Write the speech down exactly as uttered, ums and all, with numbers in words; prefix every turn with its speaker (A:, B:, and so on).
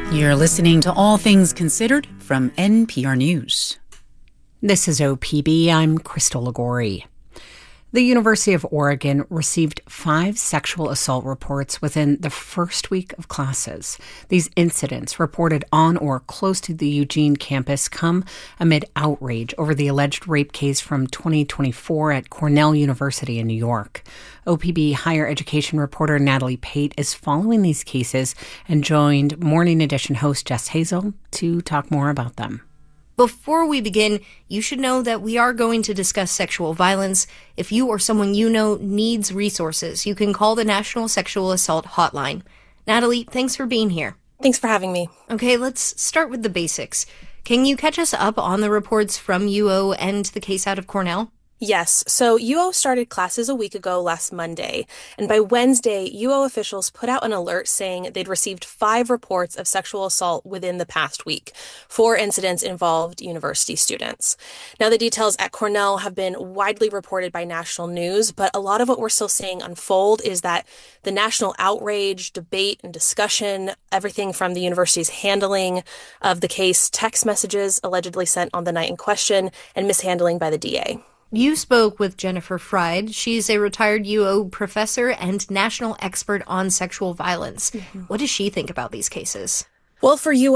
A: You're listening to All Things Considered from N P R News.
B: This is O P B. I'm Crystal Ligori. The University of Oregon received five sexual assault reports within the first week of classes. These incidents, reported on or close to the Eugene campus, come amid outrage over the alleged rape case from twenty twenty-four at Cornell University in New York. O P B higher education reporter Natalie Pate is following these cases and joined Morning Edition host Jess Hazel to talk more about them.
C: Before we begin, you should know that we are going to discuss sexual violence. If you or someone you know needs resources, you can call the National Sexual Assault Hotline. Natalie, thanks for being here.
D: Thanks for having me.
C: Okay, let's start with the basics. Can you catch us up on the reports from U O and the case out of Cornell?
D: Yes. So U O started classes a week ago last Monday, and by Wednesday, U O officials put out an alert saying they'd received five reports of sexual assault within the past week. Four incidents involved university students. Now, the details at Cornell have been widely reported by national news, but a lot of what we're still seeing unfold is that the national outrage, debate, and discussion, everything from the university's handling of the case, text messages allegedly sent on the night in question, and mishandling by the D A.
C: You spoke with Jennifer Fried. She's a retired U O professor and national expert on sexual violence. Mm-hmm. What does she think about these cases?
D: Well, for U O,